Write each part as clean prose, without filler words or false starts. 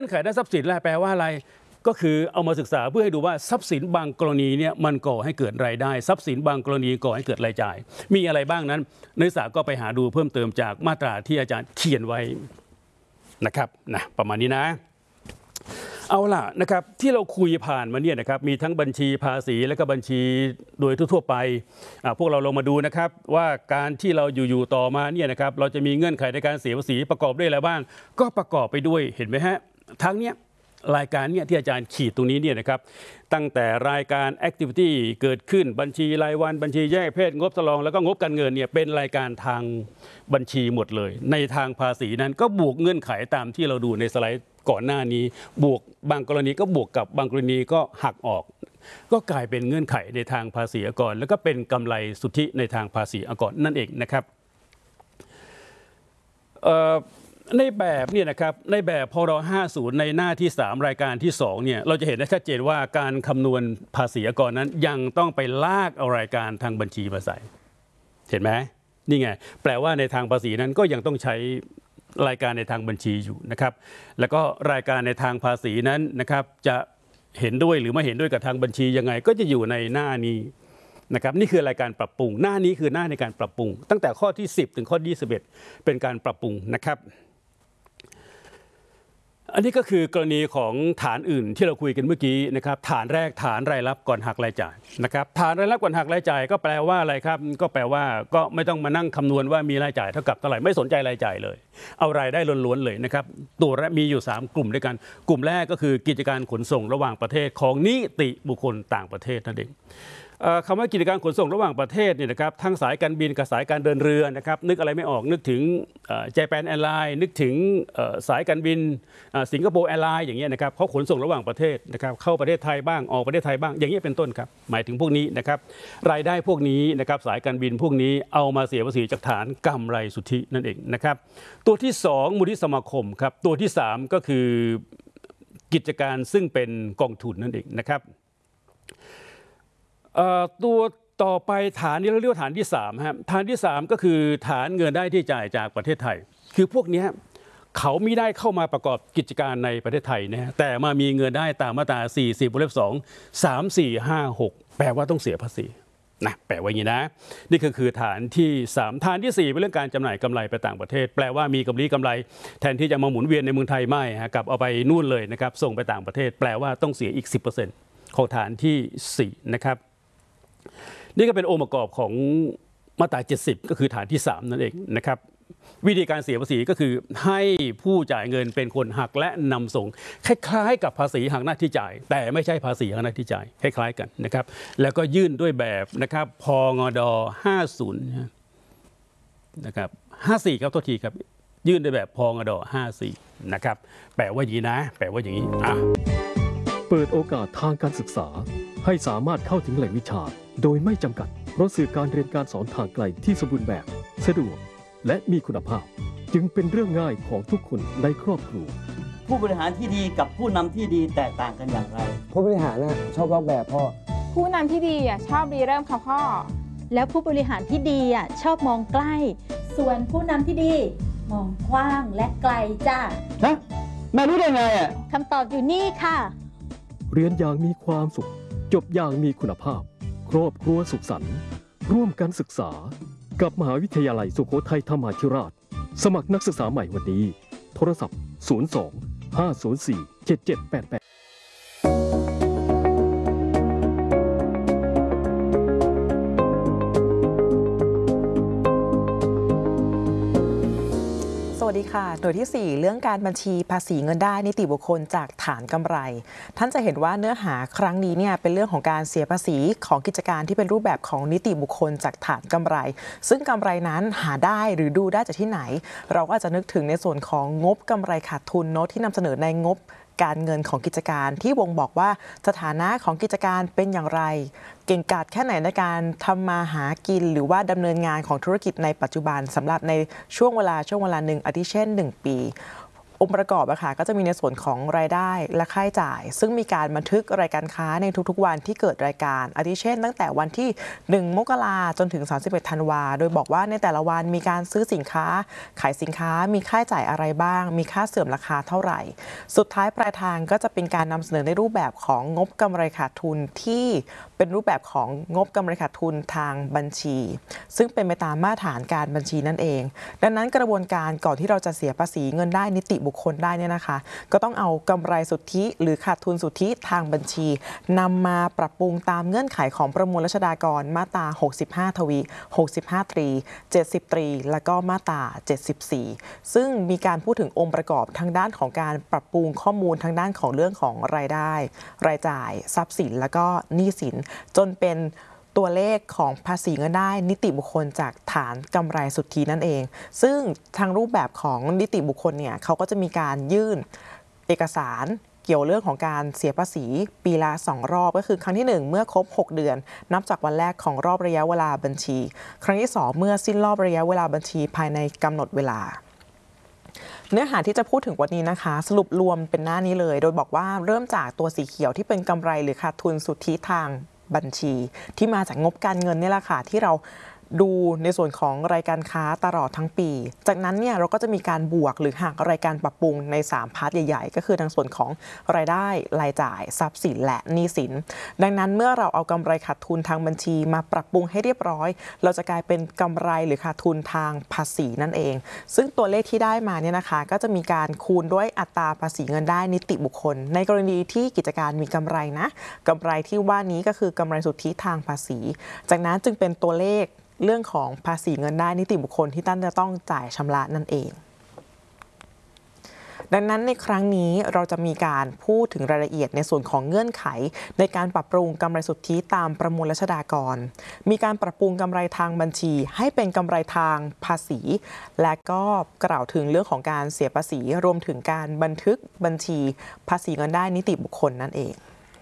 ขายด้านทรัพย์สินแปลว่าอะไรก็คือเอามาศึกษาเพื่อให้ดูว่าทรัพย์สินบางกรณีเนี่ยมันก่อให้เกิดรายได้ทรัพย์สินบางกรณีก่อให้เกิดรายจ่ายมีอะไรบ้างนั้นนักศึกษาก็ไปหาดูเพิ่มเติมจากมาตราที่อาจารย์เขียนไว้นะครับประมาณนี้นะเอาล่ะนะครับที่เราคุยผ่านมาเนี่ยนะครับมีทั้งบัญชีภาษีและก็บัญชีโดยทั่วไปพวกเราลงมาดูนะครับว่าการที่เราอยู่ต่อมาเนี่ยนะครับเราจะมีเงื่อนไขในการเสียภาษีประกอบด้วยอะไรบ้างก็ประกอบไปด้วยเห็นไหมฮะทั้งเนี้ยรายการเนี่ยที่อาจารย์ขีดตรงนี้เนี่ยนะครับตั้งแต่รายการ activity เกิดขึ้นบัญชีรายวันบัญชีแยกเพศงบสำรองแล้วก็งบการเงินเนี่ยเป็นรายการทางบัญชีหมดเลยในทางภาษีนั้นก็บวกเงื่อนไขตามที่เราดูในสไลด์ก่อนหน้านี้บวกบางกรณีก็บวกกับบางกรณีก็หักออกก็กลายเป็นเงื่อนไขในทางภาษีอากรแล้วก็เป็นกำไรสุทธิในทางภาษีอากรนั่นเองนะครับในแบบเนี่ยนะครับในแบบพร50ในหน้าที่3รายการที่2เนี่ยเราจะเห็นได้ชัดเจนว่าการคำนวณภาษีอากรนั้นยังต้องไปลากเอารายการทางบัญชีมาใส่เห็นไหมนี่ไงแปลว่าในทางภาษีนั้นก็ยังต้องใช้รายการในทางบัญชีอยู่นะครับแล้วก็รายการในทางภาษีนั้นนะครับจะเห็นด้วยหรือไม่เห็นด้วยกับทางบัญชียังไงก็จะอยู่ในหน้านี้นะครับนี่คือรายการปรับปรุงหน้านี้คือหน้าในการปรับปรุงตั้งแต่ข้อที่10ถึงข้อ21เป็นการปรับปรุงนะครับอันนี้ก็คือกรณีของฐานอื่นที่เราคุยกันเมื่อกี้นะครับฐานแรกฐานรายรับก่อนหักรายจ่ายนะครับฐานรายรับก่อนหักรายจ่ายก็แปลว่าอะไรครับก็แปลว่าก็ไม่ต้องมานั่งคำนวณว่ามีรายจ่ายเท่ากับเท่าไหร่ไม่สนใจรายจ่ายเลยเอารายได้ล้วนๆเลยนะครับตัวแรกมีอยู่3กลุ่มด้วยกันกลุ่มแรกก็คือกิจการขนส่งระหว่างประเทศของนิติบุคคลต่างประเทศนั่นเองคำว่ากิจการขนส่งระหว่างประเทศเนี่ยนะครับทั้งสายการบินกับสายการเดินเรือนะครับนึกอะไรไม่ออกนึกถึงJapan Airlines นึกถึงสายการบินสิงคโปร์แอร์ไลน์อย่างเงี้ยนะครับเขาขนส่งระหว่างประเทศนะครับเข้าประเทศไทยบ้างออกประเทศไทยบ้างอย่างเงี้ยเป็นต้นครับหมายถึงพวกนี้นะครับรายได้พวกนี้นะครับสายการบินพวกนี้เอามาเสียภาษีจากฐานกำไรสุทธินั่นเองนะครับตัวที่2มูลนิธิสมาคมครับตัวที่3ก็คือกิจการซึ่งเป็นกองทุนนั่นเองนะครับตัวต่อไปฐานนี้เราเรียกว่าฐานที่3ครับฐานที่3ก็คือฐานเงินได้ที่จ่ายจากประเทศไทยคือพวกนี้เขาไม่ได้เข้ามาประกอบกิจการในประเทศไทยนะแต่มามีเงินได้ตามมาตรา40 วงเล็บ 2 3 4 5 6แปลว่าต้องเสียภาษีนะแปลว่าอย่างนี้นะนี่คือฐานที่3ฐานที่4เป็นเรื่องการจำหน่ายกำไรไปต่างประเทศแปลว่ามีกำไรแทนที่จะมาหมุนเวียนในเมืองไทยไม่กลับเอาไปนู่นเลยนะครับส่งไปต่างประเทศแปลว่าต้องเสียอีก 10% ของฐานที่4นะครับนี่ก็เป็นองค์ประกอบของมาตรา70ก็คือฐานที่3นั่นเองนะครับวิธีการเสียภาษีก็คือให้ผู้จ่ายเงินเป็นคนหักและนำส่งคล้ายๆกับภาษีหักหน้าที่จ่ายแต่ไม่ใช่ภาษีหักหน้าที่จ่ายคล้ายๆกันนะครับแล้วก็ยื่นด้วยแบบนะครับพงด50นะครับ54ครับโทษทีครับยื่นด้วยแบบพงด54นะครับแปลว่าอย่างนี้นะแปลว่าอย่างนี้เปิดโอกาสทางการศึกษาให้สามารถเข้าถึงแหล่งวิชาโดยไม่จำกัดเพราะสื่อการเรียนการสอนทางไกลที่สมบูรณ์แบบสะดวกและมีคุณภาพจึงเป็นเรื่องง่ายของทุกคนในครอบครัวผู้บริหารที่ดีกับผู้นำที่ดีแตกต่างกันอย่างไรผู้บริหารชอบลอกแบบพ่อผู้นำที่ดีชอบรีเริ่มค่ะพ่อแล้วผู้บริหารที่ดีชอบมองใกล้ส่วนผู้นำที่ดีมองกว้างและไกลจ้าฮะแม่รู้ได้ไงคำตอบอยู่นี่ค่ะเรียนอย่างมีความสุขจบอย่างมีคุณภาพครอบครัวสุขสันต์ร่วมกันศึกษากับมหาวิทยาลัยสุโขทัยธรรมาธิราชสมัครนักศึกษาใหม่วันนี้โทรศัพท์02 504 7788 สวัสดีค่ะโดยที่4เรื่องการบัญชีภาษีเงินได้นิติบุคคลจากฐานกำไรท่านจะเห็นว่าเนื้อหาครั้งนี้เนี่ยเป็นเรื่องของการเสียภาษีของกิจการที่เป็นรูปแบบของนิติบุคคลจากฐานกำไรซึ่งกำไรนั้นหาได้หรือดูได้จากที่ไหนเราก็จะนึกถึงในส่วนของงบกำไรขาดทุนโน้ตที่นำเสนอในงบการเงินของกิจการที่วงบอกว่าสถานะของกิจการเป็นอย่างไรเก่งกาจแค่ไหนในการทำมาหากินหรือว่าดำเนินงานของธุรกิจในปัจจุบันสำหรับในช่วงเวลาหนึ่งอาทิเช่น1 ปีองค์ประกอบอะค่ะก็จะมีในส่วนของรายได้และค่าใช้จ่ายซึ่งมีการบันทึกรายการค้าในทุกๆวันที่เกิดรายการอาทิเช่นตั้งแต่วันที่1 มกราจนถึง31 ธันวาโดยบอกว่าในแต่ละวันมีการซื้อสินค้าขายสินค้ามีค่าใช้จ่ายอะไรบ้างมีค่าเสื่อมราคาเท่าไหร่สุดท้ายปลายทางก็จะเป็นการนำเสนอในรูปแบบของงบกำไรขาดทุนที่เป็นรูปแบบของงบกำไรขาดทุนทางบัญชีซึ่งเป็นไปตามมาตรฐานการบัญชีนั่นเองดังนั้นกระบวนการก่อนที่เราจะเสียภาษีเงินได้นิติบุคคลได้เนี่ยนะคะก็ต้องเอากำไรสุทธิหรือขาดทุนสุทธิทางบัญชีนำมาปรับปรุงตามเงื่อนไขของประมวลรัชฎากรมาตรา65 ทวี65 ตรี70 ตรีและก็มาตรา74ซึ่งมีการพูดถึงองค์ประกอบทางด้านของการปรับปรุงข้อมูลทางด้านของเรื่องของรายได้รายจ่ายทรัพย์สินและก็หนี้สินจนเป็นตัวเลขของภาษีเงินได้นิติบุคคลจากฐานกำไรสุทธินั่นเองซึ่งทางรูปแบบของนิติบุคคลเนี่ยเขาก็จะมีการยื่นเอกสารเกี่ยวเรื่องของการเสียภาษีปีละ2 รอบก็คือครั้งที่1เมื่อครบ6 เดือนนับจากวันแรกของรอบระยะเวลาบัญชีครั้งที่2เมื่อสิ้นรอบระยะเวลาบัญชีภายในกำหนดเวลาเนื้อหาที่จะพูดถึงวันนี้นะคะสรุปรวมเป็นหน้านี้เลยโดยบอกว่าเริ่มจากตัวสีเขียวที่เป็นกำไรหรือขาดทุนสุทธิทางบัญชีที่มาจากงบการเงินนี่แหละค่ะที่เราดูในส่วนของรายการค้าตลอดทั้งปีจากนั้นเนี่ยเราก็จะมีการบวกหรือหักรายการปรับปรุงใน3 พาร์ทใหญ่ๆก็คือทางส่วนของรายได้รายจ่ายทรัพย์สินและหนี้สินดังนั้นเมื่อเราเอากำไรขาดทุนทางบัญชีมาปรับปรุงให้เรียบร้อยเราจะกลายเป็นกำไรหรือขาดทุนทางภาษีนั่นเองซึ่งตัวเลขที่ได้มาเนี่ยนะคะก็จะมีการคูณด้วยอัตราภาษีเงินได้นิติบุคคลในกรณีที่กิจการมีกำไรนะกำไรที่ว่านี้ก็คือกำไรสุทธิทางภาษีจากนั้นจึงเป็นตัวเลขเรื่องของภาษีเงินได้นิติบุคคลที่ท่านจะต้องจ่ายชำระนั่นเองดังนั้นในครั้งนี้เราจะมีการพูดถึงรายละเอียดในส่วนของเงื่อนไขในการปรับปรุงกำไรสุทธิตามประมวลรัชฎากรมีการปรับปรุงกำไรทางบัญชีให้เป็นกำไรทางภาษีและก็กล่าวถึงเรื่องของการเสียภาษีรวมถึงการบันทึกบัญชีภาษีเงินได้นิติบุคคลนั่นเอง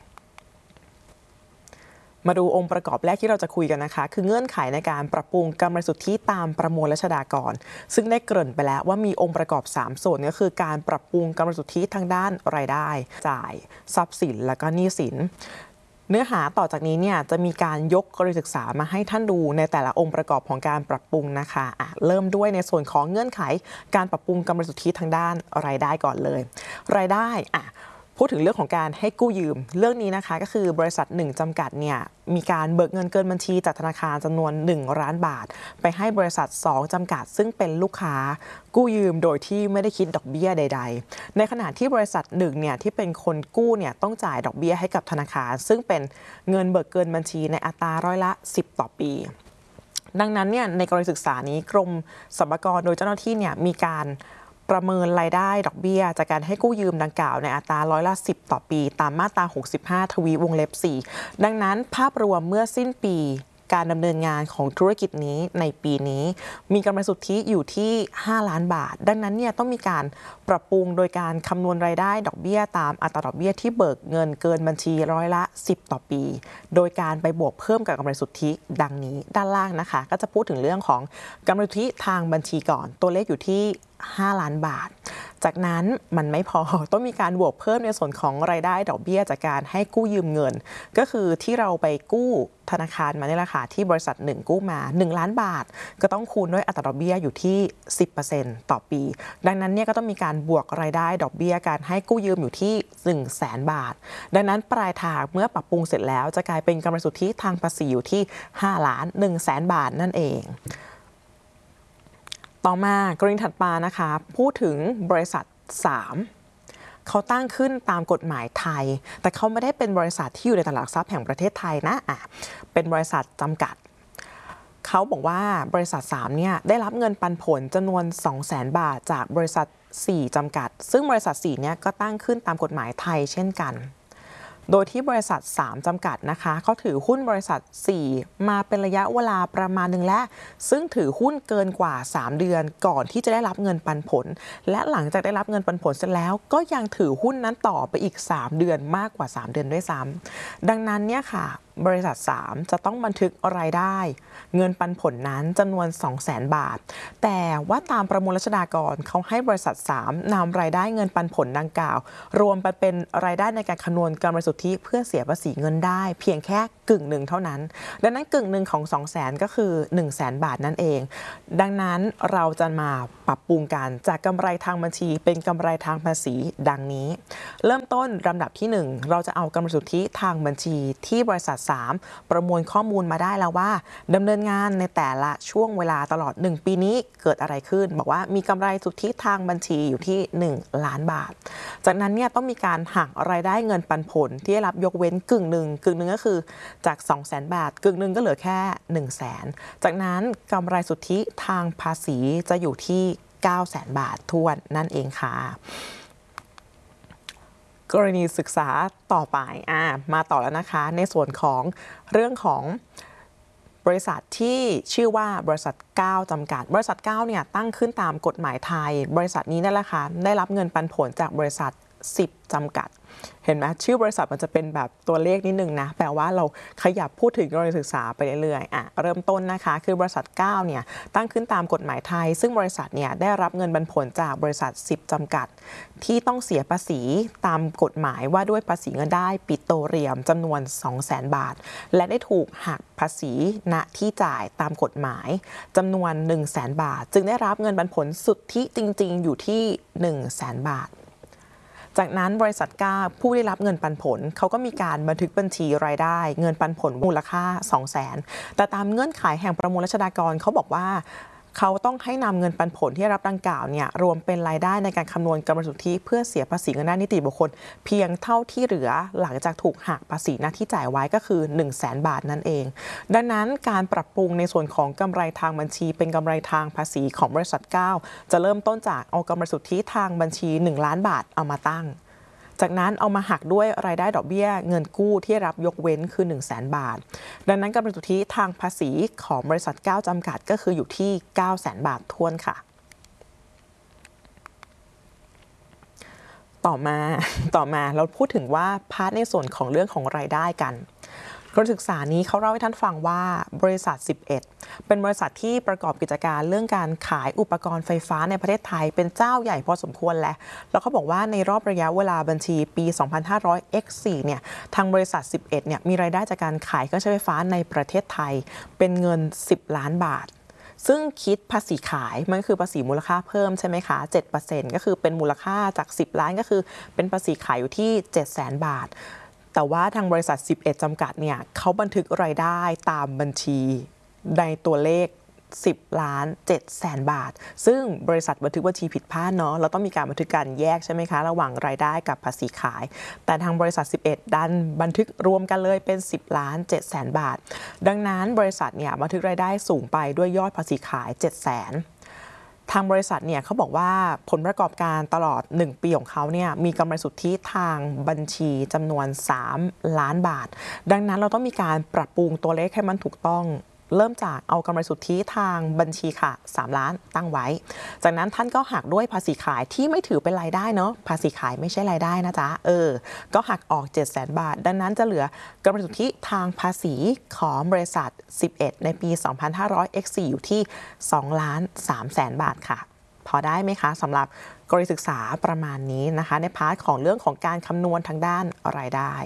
มาดูองค์ประกอบแรกที่เราจะคุยกันนะคะคือเงื่อนไขในการปรับปรุงกำไรสุทธิตามประมวลรัชฎากรซึ่งได้เกริ่นไปแล้วว่ามีองค์ประกอบ3 ส่วนก็คือการปรับปรุงกำไรสุทธิทางด้านรายได้จ่ายทรัพย์สินและก็หนี้สินเนื้อหาต่อจากนี้เนี่ยจะมีการยกกรณีศึกษามาให้ท่านดูในแต่ละองค์ประกอบของการปรับปรุงนะคะเริ่มด้วยในส่วนของเงื่อนไขการปรับปรุงกำไรสุทธิทางด้านรายได้ก่อนเลยรายได้พูดถึงเรื่องของการให้กู้ยืมเรื่องนี้นะคะก็คือบริษัท1 จำกัดเนี่ยมีการเบิกเงินเกินบัญชีจากธนาคารจำนวน1 ล้านบาทไปให้บริษัท2 จำกัดซึ่งเป็นลูกค้ากู้ยืมโดยที่ไม่ได้คิดดอกเบี้ยใดๆในขณะที่บริษัท1เนี่ยที่เป็นคนกู้เนี่ยต้องจ่ายดอกเบี้ยให้กับธนาคารซึ่งเป็นเงินเบิกเกินบัญชีในอัตราร้อยละ10 ต่อปีดังนั้นเนี่ยในกรณีศึกษานี้กรมสรรพากรโดยเจ้าหน้าที่เนี่ยมีการประเมินรายได้ดอกเบี้ยจากการให้กู้ยืมดังกล่าวในอัตราร้อยละ10 ต่อปีตามมาตรา65 ทวีวงเล็บ 4ดังนั้นภาพรวมเมื่อสิ้นปีการดำเนินงานของธุรกิจนี้ในปีนี้มีกำไรสุทธิอยู่ที่5 ล้านบาทดังนั้นเนี่ยต้องมีการปรับปรุงโดยการคำนวณรายได้ดอกเบี้ยตามอัตราดอกเบี้ยที่เบิกเงินเกินบัญชีร้อยละ10 ต่อปีโดยการไปบวกเพิ่มกับกำไรสุทธิดังนี้ด้านล่างนะคะก็จะพูดถึงเรื่องของกำไรสุทธิทางบัญชีก่อนตัวเลขอยู่ที่5 ล้านบาทจากนั้นมันไม่พอต้องมีการบวกเพิ่มในส่วนของรายได้ดอกเบี้ยจากการให้กู้ยืมเงินก็คือที่เราไปกู้ธนาคารมาเนี่ยแหละค่ะที่บริษัท1กู้มา1 ล้านบาทก็ต้องคูณด้วยอัตราดอกเบี้ยอยู่ที่ 10% ต่อปีดังนั้นเนี่ยก็ต้องมีการบวกรายได้ดอกเบี้ยการให้กู้ยืมอยู่ที่ 100,000 บาทดังนั้นปลายทางเมื่อปรับปรุงเสร็จแล้วจะกลายเป็นกำไรสุทธิทางภาษีอยู่ที่5,100,000 บาทนั่นเองต่อมากรณีถัดมานะคะพูดถึงบริษัท3เขาตั้งขึ้นตามกฎหมายไทยแต่เขาไม่ได้เป็นบริษัทที่อยู่ในตลาดหลักทรัพย์แห่งประเทศไทยนะเป็นบริษัทจำกัดเขาบอกว่าบริษัท3เนี่ยได้รับเงินปันผลจำนวน 200,000 บาทจากบริษัท4จำกัดซึ่งบริษัท4เนี่ยก็ตั้งขึ้นตามกฎหมายไทยเช่นกันโดยที่บริษัท3จำกัดนะคะเขาถือหุ้นบริษัท4มาเป็นระยะเวลาประมาณหนึ่งแล้วซึ่งถือหุ้นเกินกว่า3 เดือนก่อนที่จะได้รับเงินปันผลและหลังจากได้รับเงินปันผลเสร็จแล้วก็ยังถือหุ้นนั้นต่อไปอีก3 เดือนมากกว่า3 เดือนด้วยซ้ำดังนั้นเนี่ยค่ะบริษัท 3 จะต้องบันทึกรายได้เงินปันผลนั้นจำนวน 200,000 บาทแต่ว่าตามประมวลรัชฎากรเขาให้บริษัท 3 นำรายได้เงินปันผลดังกล่าวรวมไปเป็นรายได้ในการคำนวณกำไรสุทธิเพื่อเสียภาษีเงินได้เพียงแค่กึ่งหนึ่งเท่านั้นดังนั้นกึ่งหนึ่งของ 200,000 ก็คือ 100,000 บาทนั่นเองดังนั้นเราจะมาปรับปรุงกันจากกำไรทางบัญชีเป็นกำไรทางภาษีดังนี้เริ่มต้นลำดับที่ 1เราจะเอากำไรสุทธิทางบัญชีที่บริษัท 3 ประมวลข้อมูลมาได้แล้วว่าดำเนินงานในแต่ละช่วงเวลาตลอด1ปีนี้เกิดอะไรขึ้นบอกว่ามีกำไรสุทธิทางบัญชีอยู่ที่1ล้านบาทจากนั้นเนี่ยต้องมีการหักรายได้เงินปันผลที่ได้รับยกเว้นกึ่งหนึ่งก็คือจาก 200,000 บาทกึ่งหนึ่งก็เหลือแค่ 100,000 จากนั้นกำไรสุทธิทางภาษีจะอยู่ที่ 900,000 บาททวนนั่นเองค่ะกรณีศึกษาต่อไปมาต่อแล้วนะคะในส่วนของเรื่องของบริษัทที่ชื่อว่าบริษัท 9 จำกัดบริษัท 9 เนี่ยตั้งขึ้นตามกฎหมายไทยบริษัทนี้นั่นแหละค่ะได้รับเงินปันผลจากบริษัท 10 จำกัดเห็นไหมชื่อบริษัทมันจะเป็นแบบตัวเลขนิดนึงนะแปลว่าเราขยับพูดถึงกรณีศึกษาไปเรื่อยๆเริ่มต้นนะคะคือบริษัท 9 เนี่ยตั้งขึ้นตามกฎหมายไทยซึ่งบริษัทเนี่ยได้รับเงินปันผลจากบริษัท 10 จำกัดที่ต้องเสียภาษีตามกฎหมายว่าด้วยภาษีเงินได้ปิโตรเลียมจำนวน 200,000 บาทและได้ถูกหักภาษีณที่จ่ายตามกฎหมายจำนวน 100,000 บาทจึงได้รับเงินปันผลสุทธิจริงๆอยู่ที่ 100,000 บาทจากนั้นบริษัท 9 ผู้ได้รับเงินปันผลเขาก็มีการบันทึกบัญชีรายได้เงินปันผลมูลค่า 200,000 แต่ตามเงื่อนไขแห่งประมวลรัชฎากรเขาบอกว่าเขาต้องให้นำเงินปันผลที่รับดังกล่าวเนี่ยรวมเป็นรายได้ในการคำนวณกำไรสุทธิเพื่อเสียภาษีเงินได้นิติบุคคลเพียงเท่าที่เหลือหลังจากถูกหักภาษีหน้าที่จ่ายไว้ก็คือ 100,000 บาทนั่นเองดังนั้นการปรับปรุงในส่วนของกำไรทางบัญชีเป็นกำไรทางภาษีของบริษัท 9 จะเริ่มต้นจากเอากำไรสุทธิทางบัญชี1ล้านบาทเอามาตั้งจากนั้นเอามาหักด้วยรายได้ดอกเบี้ยเงินกู้ที่รับยกเว้นคือ 100,000 บาทดังนั้นกำไรสุทธิทางภาษีของบริษัท 9 จำกัดก็คืออยู่ที่ 900,000 บาททวนค่ะต่อมาเราพูดถึงว่าพาร์ทในส่วนของเรื่องของรายได้กันการศึกษานี้เขาเล่าให้ท่านฟังว่าบริษัท 11 เป็นบริษัทที่ประกอบกิจการเรื่องการขายอุปกรณ์ไฟฟ้าในประเทศไทยเป็นเจ้าใหญ่พอสมควรแล้วเขาบอกว่าในรอบระยะเวลาบัญชีปี 2500 x4 เนี่ยทางบริษัท 11 เนี่ยมีรายได้จากการขายเครื่องใช้ไฟฟ้าในประเทศไทยเป็นเงิน 10 ล้านบาทซึ่งคิดภาษีขายมันคือภาษีมูลค่าเพิ่มใช่ไหมคะ 7% ก็คือเป็นมูลค่าจาก 10 ล้านก็คือเป็นภาษีขายอยู่ที่ 700,000 บาทแต่ว่าทางบริษัท 11 จำกัดเนี่ยเขาบันทึกรายได้ตามบัญชีในตัวเลข 10,700,000 บาทซึ่งบริษัทบันทึกบัญชีผิดพลาดเนาะเราต้องมีการบันทึกการแยกใช่ไหมคะระหว่างรายได้กับภาษีขายแต่ทางบริษัท 11 ดันบันทึกรวมกันเลยเป็น 10,700,000 บาทดังนั้นบริษัทเนี่ยบันทึกรายได้สูงไปด้วยยอดภาษีขาย 700,000ทางบริษัทเนี่ยเขาบอกว่าผลประกอบการตลอด1ปีของเขาเนี่ยมีกำไรสุทธิทางบัญชีจำนวน3ล้านบาทดังนั้นเราต้องมีการปรับปรุงตัวเลขให้มันถูกต้องเริ่มจากเอากำไรสุทธิทางบัญชีค่ะ3ล้านตั้งไว้จากนั้นท่านก็หักด้วยภาษีขายที่ไม่ถือเป็นรายได้เนาะภาษีขายไม่ใช่รายได้นะจ๊ะก็หักออก 700,000 บาทดังนั้นจะเหลือกำไรสุทธิทางภาษีของบริษัท 11 ในปี 2500 x4 อยู่ที่ 2,300,000 บาทค่ะพอได้ไหมคะสำหรับกรณีศึกษาประมาณนี้นะคะในพาร์ทของเรื่องของการคำนวณทางด้านรายได้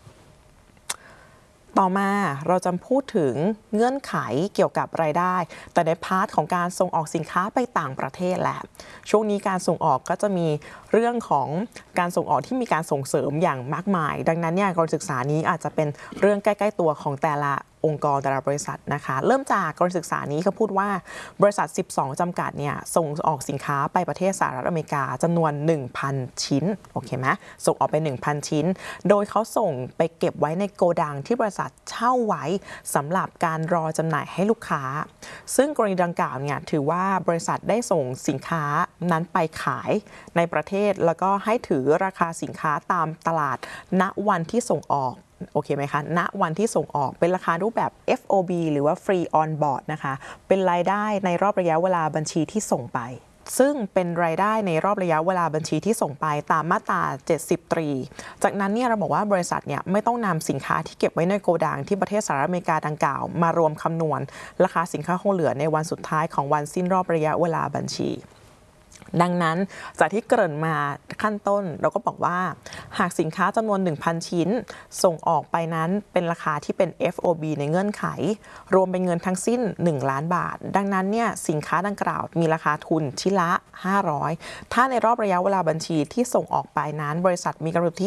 ต่อมาเราจะพูดถึงเงื่อนไขเกี่ยวกับรายได้แต่ในพาร์ทของการส่งออกสินค้าไปต่างประเทศแหละช่วงนี้การส่งออกก็จะมีเรื่องของการส่งออกที่มีการส่งเสริมอย่างมากมายดังนั้นเนี่ยการศึกษานี้อาจจะเป็นเรื่องใกล้ๆตัวของแต่ละองค์กรแต่ละบริษัทนะคะเริ่มจากการศึกษานี้เขาพูดว่าบริษัท 12 จำกัดเนี่ยส่งออกสินค้าไปประเทศสหรัฐอเมริกาจำนวน 1,000 ชิ้นโอเคไหมส่งออกไป 1,000 ชิ้นโดยเขาส่งไปเก็บไว้ในโกดังที่บริษัทเช่าไว้สำหรับการรอจำหน่ายให้ลูกค้าซึ่งกรณีดังกล่าวเนี่ยถือว่าบริษัทได้ส่งสินค้านั้นไปขายในประเทศแล้วก็ให้ถือราคาสินค้าตามตลาดณวันที่ส่งออกโอเคไหมคะณวันที่ส่งออกเป็นราคารูปแบบ FOB หรือว่า Free on Board นะคะเป็นรายได้ในรอบระยะเวลาบัญชีที่ส่งไปซึ่งเป็นรายได้ในรอบระยะเวลาบัญชีที่ส่งไปตามมาตรา70 ตรีจากนั้นเนี่ยเราบอกว่าบริษัทเนี่ยไม่ต้องนำสินค้าที่เก็บไว้ในโกดังที่ประเทศสหรัฐอเมริกาดังกล่าวมารวมคำนวณราคาสินค้าคงเหลือในวันสุดท้ายของวันสิ้นรอบระยะเวลาบัญชีดังนั้นจากที่เกริ่นมาขั้นต้นเราก็บอกว่าหากสินค้าจำนวน 1,000 ชิ้นส่งออกไปนั้นเป็นราคาที่เป็น FOB ในเงื่อนไขรวมเป็นเงินทั้งสิ้น1 ล้านบาทดังนั้นเนี่ยสินค้าดังกล่าวมีราคาทุนชิ้นละ500ถ้าในรอบระยะเวลาบัญชีที่ส่งออกไปนั้นบริษัทมีกำหนดที่